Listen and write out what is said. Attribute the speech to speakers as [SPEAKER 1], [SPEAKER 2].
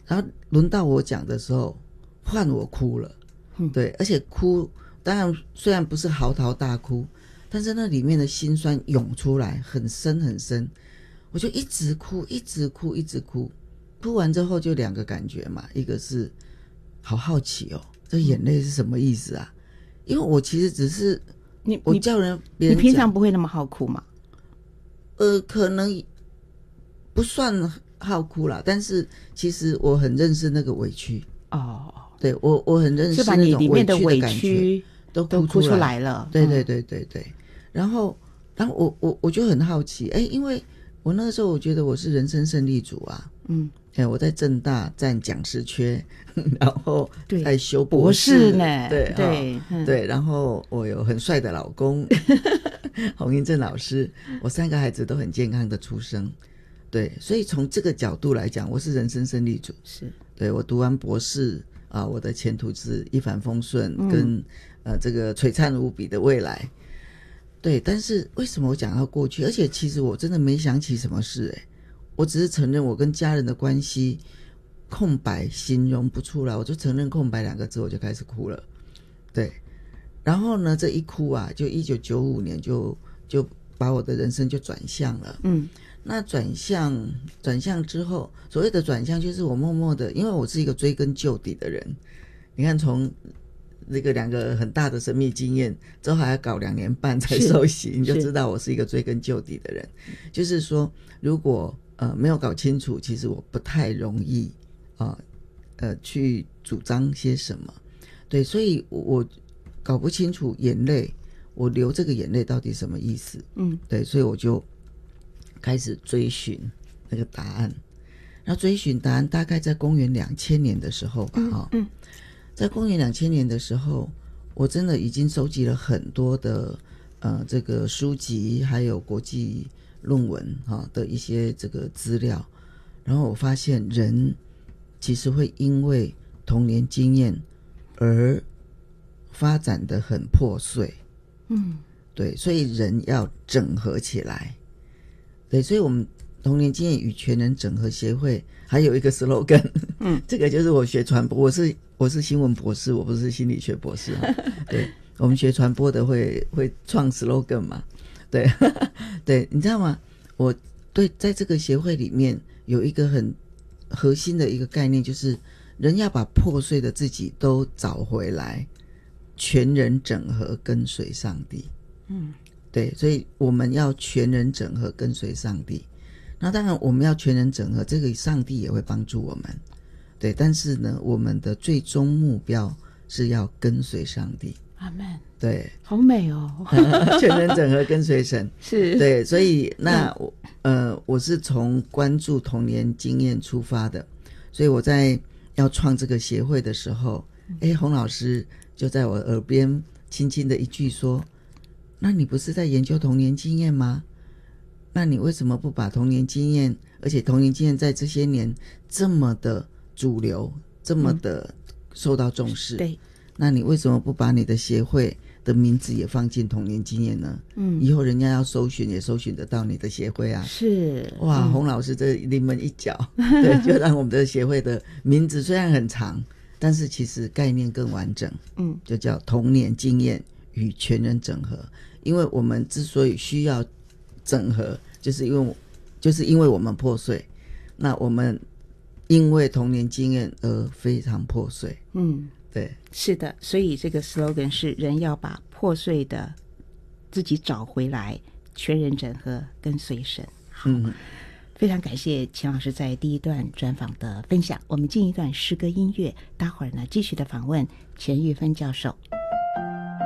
[SPEAKER 1] 然后轮到我讲的时候，换我哭了。对，而且哭，当然虽然不是嚎啕大哭，但是那里面的辛酸涌出来，很深很深。我就一直哭，一直哭，一直哭。哭完之后就两个感觉嘛，一个是好好奇哦，这眼泪是什么意思啊？因为我其实只是我叫别人
[SPEAKER 2] 你平常不会那么好哭吗？
[SPEAKER 1] 可能不算好哭啦，但是其实我很认识那个委屈
[SPEAKER 2] 哦。
[SPEAKER 1] 对，我很认识那种委屈的感觉，都哭出来
[SPEAKER 2] 了。
[SPEAKER 1] 对对对对对。然后我就很好奇，因为我那个时候我觉得我是人生胜利组啊。我在政大占讲师缺，然后在修博士
[SPEAKER 2] 呢。对对
[SPEAKER 1] 对，然后我有很帅的老公洪英正老师，我3个孩子都很健康的出生。对，所以从这个角度来讲，我是人生胜利组。
[SPEAKER 2] 是，
[SPEAKER 1] 对，我读完博士啊，我的前途是一帆风顺，跟这个璀璨无比的未来。对，但是为什么我讲到过去？而且其实我真的没想起什么事我只是承认我跟家人的关系空白，形容不出来，我就承认空白2个字，我就开始哭了。对，然后呢，这一哭啊，就1995年就把我的人生就转向了。那转向之后，所谓的转向就是我默默的，因为我是一个追根究底的人。你看，从那个2个很大的神秘经验之后，还要搞2年半才受洗，你就知道我是一个追根究底的人。就是说，如果没有搞清楚，其实我不太容易去主张些什么。对，所以我搞不清楚眼泪，我流这个眼泪到底什么意思。对，所以我就开始追寻那个答案。然后追寻答案大概在公元2000年的时候吧。在公元2000年的时候，我真的已经收集了很多的这个书籍，还有国际论文的一些这个资料。然后我发现人其实会因为童年经验而发展得很破碎。对，所以人要整合起来。对，所以我们童年经验与全人整合协会还有一个 slogan。这个就是我学传播，我是新闻博士，我不是心理学博士。对，我们学传播的会创 slogan 嘛。对对，你知道吗？我对在这个协会里面有一个很核心的一个概念，就是人要把破碎的自己都找回来，全人整合跟随上帝。对，所以我们要全人整合跟随上帝。那当然我们要全人整合，这个上帝也会帮助我们。对，但是呢，我们的最终目标是要跟随上帝。
[SPEAKER 2] 阿们。
[SPEAKER 1] 对，
[SPEAKER 2] 好美哦。
[SPEAKER 1] 全人整合跟随神。
[SPEAKER 2] 是。
[SPEAKER 1] 对，所以那我是从关注童年经验出发的，所以我在要创这个协会的时候，洪老师就在我耳边轻轻的一句说，那你不是在研究童年经验吗？那你为什么不把童年经验，而且童年经验在这些年这么的主流，这么的受到重视。对，那你为什么不把你的协会的名字也放进童年经验呢？以后人家要搜寻也搜寻得到你的协会啊。是。哇，洪老师这临门一脚。对，就让我们的协会的名字虽然很长，但是其实概念更完整。就叫童年经验与全人整合。因为我们之所以需要整合，就是因为我们破碎，那我们因为童年经验而非常破碎。对，
[SPEAKER 2] 是的，所以这个 slogan 是人要把破碎的自己找回来，全人整合跟随神。非常感谢秦老师在第一段专访的分享。我们进一段诗歌音乐，待会儿呢继续的访问钱玉芬教授。